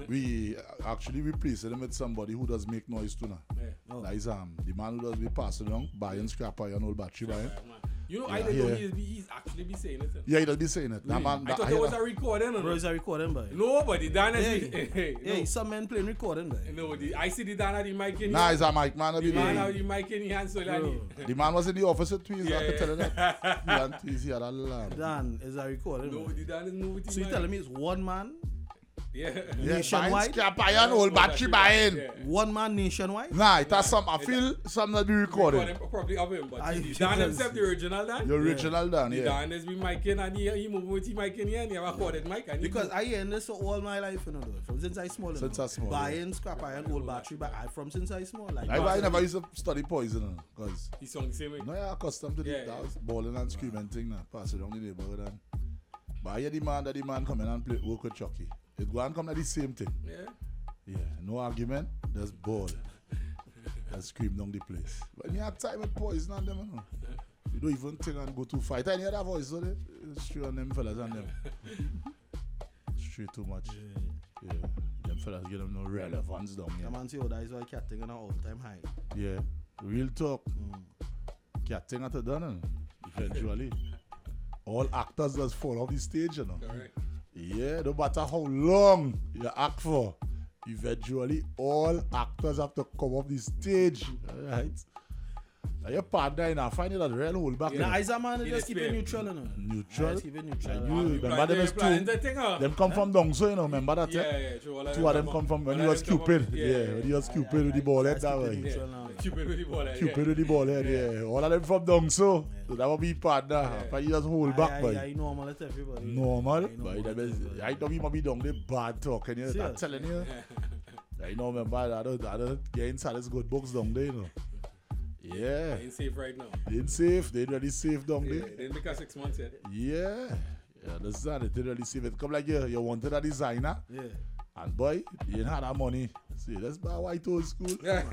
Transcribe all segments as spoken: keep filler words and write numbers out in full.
we actually replaced him with somebody who does make noise too now. Yeah. Oh. That is um the man who does be passing along, buying scrap iron, old battery buying. You know, Yeah, I didn't know yeah. he's, be, he's actually be saying it. Yeah, he does be saying it. That man, I that, thought I it hear was that. a recording. Bro, No, is a recording, boy. Nobody, Dan is... Yeah, Hey, yeah, no. some men playing recording, boy. No, the, I see the Dan had the mic in Nah, here. it's a mic man. The The, man had the mic in his hand, so Bro. like... the man was in the office with Tweez. Yeah, I could yeah. tell you that. Yeah, and Tweez, he had a lamb. Dan is a recording, No, boy. the Dan is moving So you telling me it's one man? Yeah. Yeah, Nationwide? buying scrap iron, old battery buying. Yeah. One man nationwide? Nah, it has some. I feel something that be recorded. Recording probably of him, but I- the Dan himself, the original Dan. The original Dan, The yeah. Dan has been micing and he, he moving with his mic in here and he have a recorded mic. And he Because do- I hear this all my life, you know, though. From since I small. you Since know. I small, Buying scrap iron, old battery, but I from since I small. Like, I, I never used to study poison because he sung the same way. no, yeah, accustomed to the Yeah, that yeah. was balling and screaming thing now. Pass it around the neighborhood and. But I hear the man that the man come in and play work with Chucky. It go and come to the same thing. Yeah. Yeah, no argument, just ball. Just scream down the place. When you have time with poison on them, you know. You don't even think and go to fight. And you hear that voice, so they straight on them fellas and them. Straight too much. Yeah. Them fellas get them no relevance down the here. man say, oh, that is why cat thing on an all-time high. Yeah. Real talk. Cat thing at the done, eventually. All actors just fall off the stage, you know. Correct. Yeah, no matter how long you act for, eventually all actors have to come off the stage. Alright? Now your partner, you know, find it a real hold back. Nah, you know. is a man that He just keep it explain. neutral, you know. Neutral. Just keep it neutral. And you you- know. remember Plan- them is plan two- the thing, huh? Them come from down so, you know, remember that? Yeah, eh? yeah, true. All of Two of them come from when he all of was them come from- Cupid. Yeah, yeah, when he was I- Cupid I- with the I- ball I head that keep it way. neutral Yeah. now. Cupid with the ball. yeah. Cupid with the ball head, yeah. All of them from down so. So that would be partner. Yeah. But he just hold I- back, I- boy. I normal at everybody. Normal. I But normal he at them is- everybody. I know he might be down there bad talking. You know, I'm Serious? telling you. I know, remember, I don't, I don't get inside this good books down there, you know. Yeah. Ain't safe right now. They ain't safe. They ain't really safe down Yeah, there. they didn't make us six months yet. Yeah. Yeah, understand it. They really safe. It come like you, you wanted a designer. Yeah. And boy, you ain't had that money. See, let's buy white old school.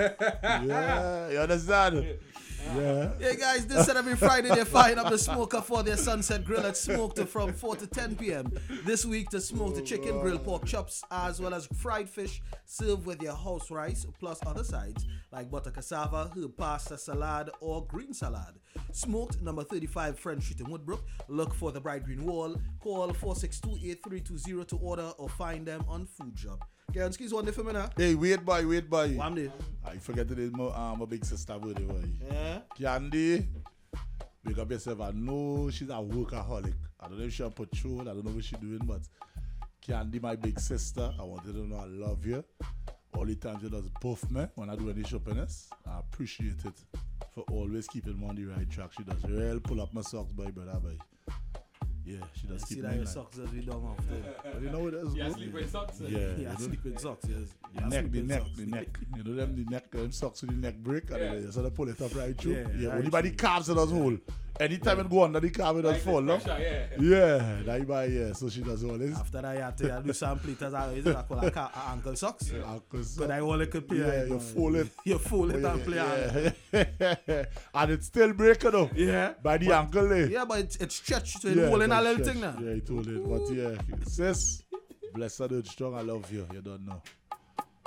Yeah, you understand? Yeah. Hey guys, this is every Friday they're firing up the smoker for their Sunset Grill at Smoked from four to ten p.m. This week to smoke the chicken, grilled pork chops, as well as fried fish served with your house rice, plus other sides like butter cassava, herb pasta, salad, or green salad. Smoked, number thirty-five French Street in Woodbrook. Look for the Bright Green Wall. Call four six two, eight three two zero to order or find them on Food Job. Gansky's one day for me now. Hey, wait, boy, wait, boy. One day. I forget it is my, uh, my big sister birthday, boy. Yeah. Candy, big up yourself. I know she's a workaholic. I don't know if she's on patrol. I don't know what she's doing, but Candy, my big sister, I wanted to know I love you. All the time she does buff me when I do any shoppiness. I appreciate it for always keeping me on the right track. She does real pull up my socks, boy, brother, boy. Yeah, she does See keep that me your in line. socks as we done often. But you know what that's Yeah, good? sleep with socks. Yeah, Yeah, you know, sleeping socks, yes. the Yeah, neck, the sleeping neck, socks. the neck. You know them, the neck, them socks with the neck break, and Yeah. then you sort of pull it up right through. Yeah, Yeah, right only by the through. calves it does hold. Anytime it go under the calf, it does Like fall, no? pressure, yeah. Yeah, that by yeah. So she does all this. After that, you have to do some pleaters. uh, Is it like called a ca- a ankle socks? Because, But I only could play. yeah, right you now. fold it. You fold it yeah, and play. yeah, yeah. And it's still breaking though. Yeah. By the But- ankle there. Yeah, but it's, it's stretched, so it's Yeah, holding a but little stretch. thing now. Yeah, he told it. But yeah, sis, bless her, dude, strong. I love you. You don't know.